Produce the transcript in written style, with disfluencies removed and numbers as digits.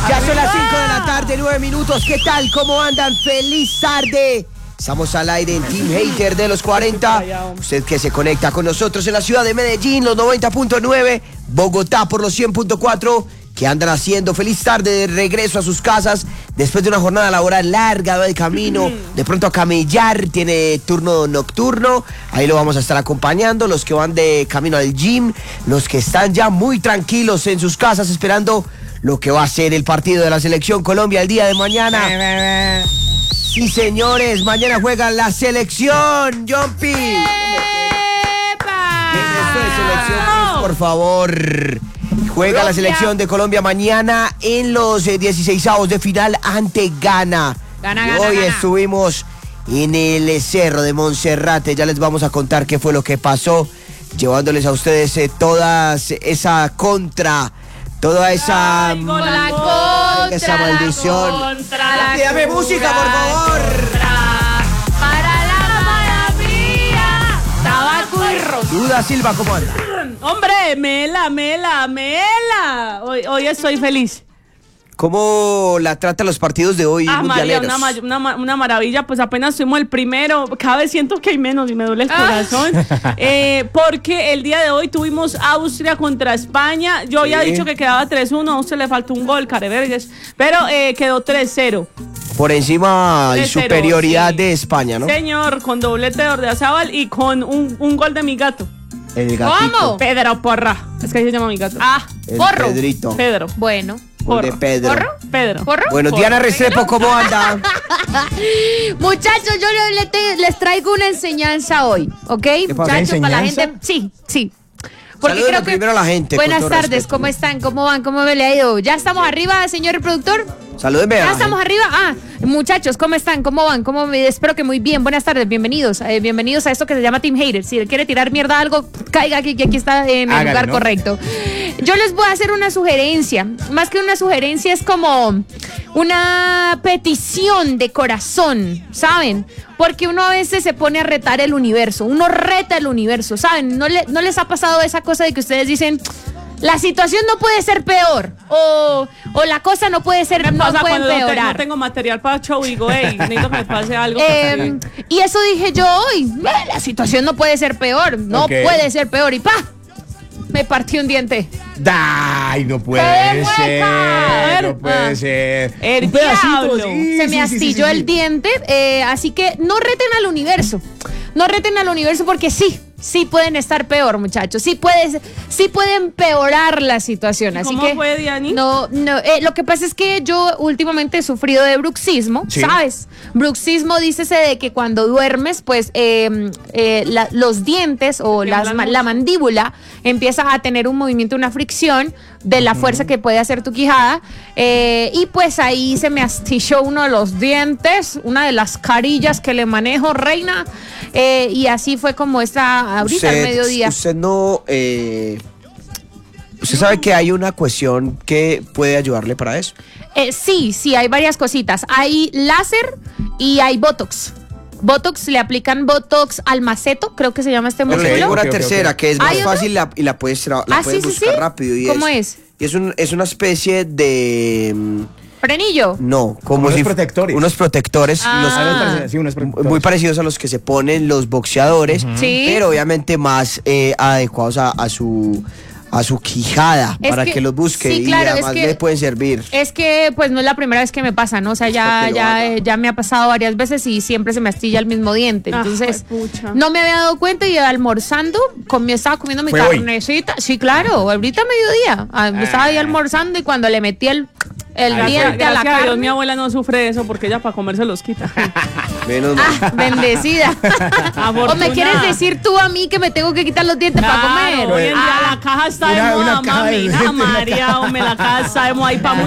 Ya son las 5 de la tarde, 9 minutos. ¿Qué tal? ¿Cómo andan? ¡Feliz tarde! Estamos al aire en Team Hater de los 40. Usted que se conecta con nosotros en la ciudad de Medellín, los 90.9, Bogotá por los 100.4. ¿Qué andan haciendo? Feliz tarde de regreso a sus casas después de una jornada laboral larga de camino, de pronto a camellar, tiene turno nocturno, ahí lo vamos a estar acompañando, los que van de camino al gym, los que están ya muy tranquilos en sus casas esperando lo que va a ser el partido de la Selección Colombia el día de mañana. Sí, señores, mañana juega la Selección, Jumpy. ¿Qué es esto de selección? Pues, por favor. Juega la Selección de Colombia mañana en los 16avos de final ante Ghana. Hoy estuvimos en el Cerro de Monserrate. Ya les vamos a contar qué fue lo que pasó, llevándoles a ustedes toda esa esa maldición. Dame música, por favor. Para la maravilla. Tabaco y rosa. Duda Silva, ¿cómo anda? Hombre, mela. Hoy estoy feliz. ¿Cómo la trata los partidos de hoy, María, mundialeros? una maravilla. Pues apenas fuimos el primero. Cada vez siento que hay menos y me duele el corazón. Porque el día de hoy tuvimos Austria contra España. Yo había dicho que quedaba 3-1. A Austria le faltó un gol, carevergues. Pero quedó 3-0. Por encima y superioridad de España, ¿no? Señor, con doblete de Ordeazábal y con un gol de mi gato. El gatito. ¿Cómo? Pedro Porra. Es que ahí se llama mi gato. El Porro. Pedrito. Pedro. Bueno. Gol de Pedro. ¿Porro? Pedro. ¿Porro? Bueno, Porro. Diana Restrepo, ¿cómo anda? Muchachos, yo les traigo una enseñanza hoy, ¿ok? Muchachos, para la gente. Sí. Porque Saluden creo que primero a la gente. Buenas con todo tardes, respeto. ¿cómo están? ¿Cómo van? ¿Cómo me le ha ido? ¿Ya estamos arriba, señor productor? Salúdenme. ¿Ya estamos arriba? Muchachos, ¿cómo están? ¿Cómo van? Espero que muy bien. Buenas tardes, bienvenidos. Bienvenidos a esto que se llama Team Hater. Si le quiere tirar mierda a algo, caiga aquí, que aquí está en el lugar correcto. Yo les voy a hacer una sugerencia. Más que una sugerencia, es como una petición de corazón, ¿saben? Porque uno a veces se pone a retar el universo. Uno reta el universo, ¿saben? ¿No les ha pasado esa cosa de que ustedes dicen... La situación no puede ser peor o la cosa no puede ser no puede empeorar. No tengo material para show y digo, necesito que me pase algo. Y eso dije yo hoy. La situación no puede ser peor. No puede ser peor. Y ¡pa! Me partí un diente. ¡Ay, no puede ser! No puede ser. El diablo. Se me astilló el diente. Así que no reten al universo. No reten al universo porque sí pueden estar peor, muchachos. Sí puede empeorar la situación. Así ¿Cómo fue, Diani? No. Lo que pasa es que yo últimamente he sufrido de bruxismo, ¿sabes? Bruxismo, dícese de que cuando duermes, pues los dientes o la mandíbula empieza a tener un movimiento, una fricción de la fuerza que puede hacer tu quijada. Y pues ahí se me astilló uno de los dientes, una de las carillas que le manejo, reina. Y así fue como ahorita al mediodía. Usted no... ¿Usted sabe que hay una cuestión que puede ayudarle para eso? Sí, hay varias cositas. Hay láser y hay Botox. Botox, le aplican Botox al maceto, creo que se llama este músculo. Hay una tercera que es más fácil y la puedes sí, buscar rápido. Y ¿cómo es? Y es una especie de... ¿Frenillo? No, como unos protectores. Unos protectores. Unos protectores. Muy parecidos a los que se ponen los boxeadores, pero obviamente más adecuados a su quijada, para que los busque, y además le pueden servir. Es que pues no es la primera vez que me pasa, ¿no? O sea, ya me ha pasado varias veces y siempre se me astilla el mismo diente. Entonces, no me había dado cuenta y almorzando, estaba comiendo mi carnecita. Sí, claro, ahorita a mediodía. Estaba ahí almorzando y cuando le metí el diente a la carne. Dios, mi abuela no sufre de eso porque ella para comer se los quita. Menos mal. Bendecida. ¿O me quieres decir tú a mí que me tengo que quitar los dientes para comer? Hoy en día la caja está de moda, mami. María, hombre, la caja está de moda.